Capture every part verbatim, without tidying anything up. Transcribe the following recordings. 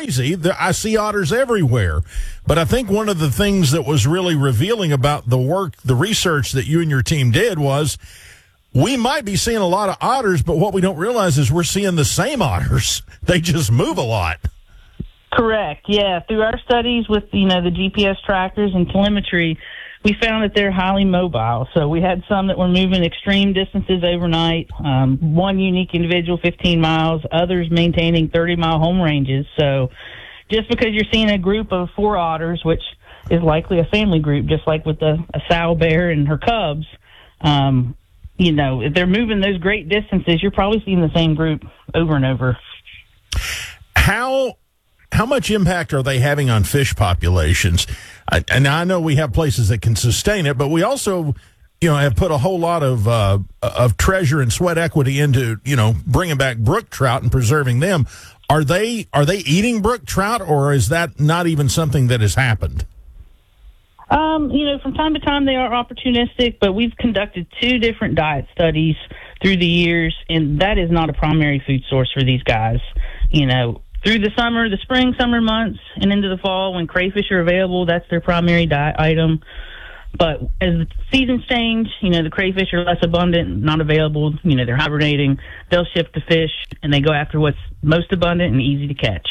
crazy. I see otters everywhere. But I think one of the things that was really revealing about the work, the research that you and your team did was we might be seeing a lot of otters, but what we don't realize is we're seeing the same otters. They just move a lot. Correct. Yeah. Through our studies with, you know, the G P S trackers and telemetry, we found that they're highly mobile. So we had some that were moving extreme distances overnight. Um, one unique individual, fifteen miles, others maintaining thirty mile home ranges. So just because you're seeing a group of four otters, which is likely a family group, just like with a, a sow bear and her cubs, um, you know, if they're moving those great distances, you're probably seeing the same group over and over. How How much impact are they having on fish populations? I, and I know we have places that can sustain it, but we also, you know, have put a whole lot of uh, of treasure and sweat equity into, you know, bringing back brook trout and preserving them. Are they are they eating brook trout, or is that not even something that has happened? Um, you know, from time to time they are opportunistic, but we've conducted two different diet studies through the years, and that is not a primary food source for these guys. You know, through the summer, the spring, summer months, and into the fall when crayfish are available, that's their primary diet item. But as the seasons change, you know, the crayfish are less abundant, not available, you know, they're hibernating, they'll shift to fish, and they go after what's most abundant and easy to catch.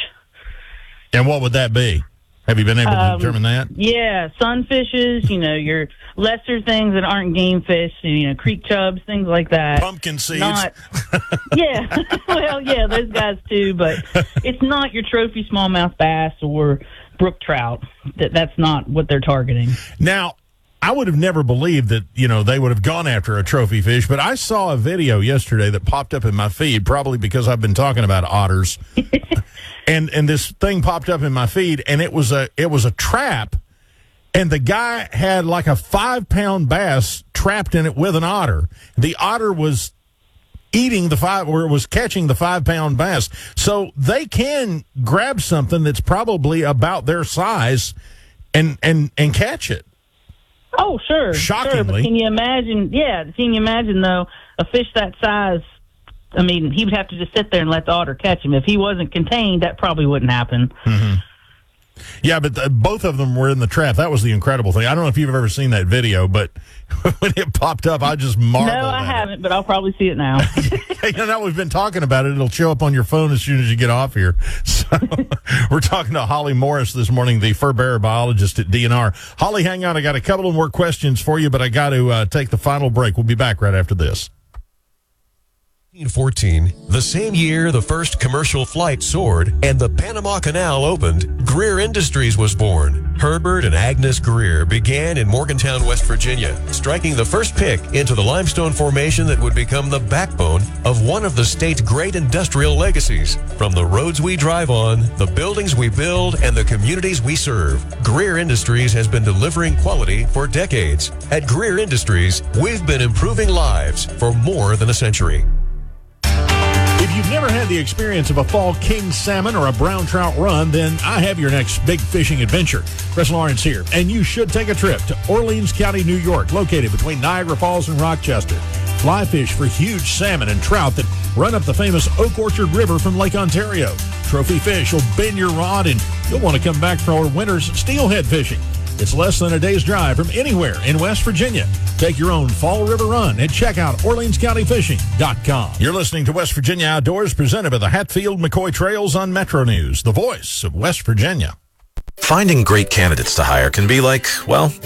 And what would that be? Have you been able to um, determine that? Yeah, sunfishes, you know, your lesser things that aren't game fish, you know, creek chubs, things like that. Pumpkin seeds. Not, yeah, well, yeah, those guys too, but it's not your trophy smallmouth bass or brook trout. That That's not what they're targeting. Now, I would have never believed that, you know, they would have gone after a trophy fish, but I saw a video yesterday that popped up in my feed, probably because I've been talking about otters. and and this thing popped up in my feed, and it was a it was a trap, and the guy had like a five pound bass trapped in it with an otter. The otter was eating the five, or was catching the five pound bass. So they can grab something that's probably about their size and and and catch it. Oh, sure. Shockingly. Sure, but can you imagine, yeah, can you imagine, though, a fish that size, I mean, he would have to just sit there and let the otter catch him. If he wasn't contained, that probably wouldn't happen. Mm-hmm. Yeah, but the, both of them were in the trap. That was the incredible thing. I don't know if you've ever seen that video, but when it popped up, I just marveled No, I at haven't, it. but I'll probably see it now. You know, now we've been talking about it. It'll show up on your phone as soon as you get off here. So we're talking to Holly Morris this morning, the fur bearer biologist at D N R. Holly, hang on. I got a couple of more questions for you, but I got to uh, take the final break. We'll be back right after this. nineteen fourteen, the same year the first commercial flight soared and the Panama Canal opened, Greer Industries was born. Herbert and Agnes Greer began in Morgantown, West Virginia, striking the first pick into the limestone formation that would become the backbone of one of the state's great industrial legacies. From the roads we drive on, the buildings we build, and the communities we serve, Greer Industries has been delivering quality for decades. At Greer Industries, we've been improving lives for more than a century. If you've never had the experience of a fall king salmon or a brown trout run, then I have your next big fishing adventure. Chris Lawrence here, and you should take a trip to Orleans County, New York, located between Niagara Falls and Rochester. Fly fish for huge salmon and trout that run up the famous Oak Orchard River from Lake Ontario. Trophy fish will bend your rod, and you'll want to come back for our winter's steelhead fishing. It's less than a day's drive from anywhere in West Virginia. Take your own fall river run and check out Orleans County Fishing dot com. You're listening to West Virginia Outdoors, presented by the Hatfield McCoy Trails on Metro News, the voice of West Virginia. Finding great candidates to hire can be like, well,